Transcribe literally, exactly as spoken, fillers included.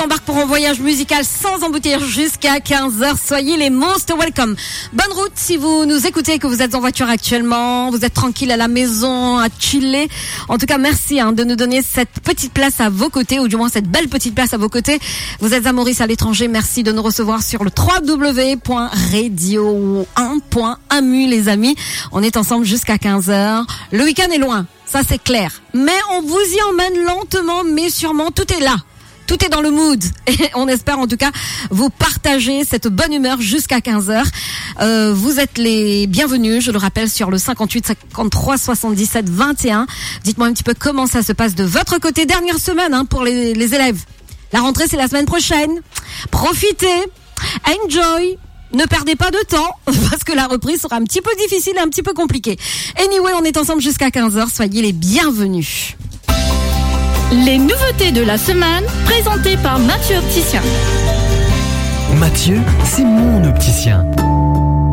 embarque pour un voyage musical sans embouteillage jusqu'à quinze heures. Soyez les most welcome. Bonne route si vous nous écoutez et que vous êtes en voiture actuellement. Vous êtes tranquille à la maison, à chiller. En tout cas, merci hein, de nous donner cette petite place à vos côtés, ou du moins cette belle petite place à vos côtés. Vous êtes à Maurice, à l'étranger. Merci de nous recevoir sur le w w w point radio un point a m u, les amis. On est ensemble jusqu'à quinze heures. Le week-end est loin, ça c'est clair. Mais on vous y emmène lentement, mais sûrement. Tout est là. Tout est dans le mood. Et on espère en tout cas vous partager cette bonne humeur jusqu'à quinze heures. Euh, vous êtes les bienvenus, je le rappelle, sur le cinquante-huit cinquante-trois soixante-dix-sept vingt et un. Dites-moi un petit peu comment ça se passe de votre côté. Dernière semaine hein, pour les, les élèves. La rentrée, c'est la semaine prochaine. Profitez, enjoy. Ne perdez pas de temps, parce que la reprise sera un petit peu difficile et un petit peu compliquée. Anyway, on est ensemble jusqu'à quinze heures. Soyez les bienvenus. Les nouveautés de la semaine, présentées par Mathieu Opticien. Mathieu, c'est mon opticien.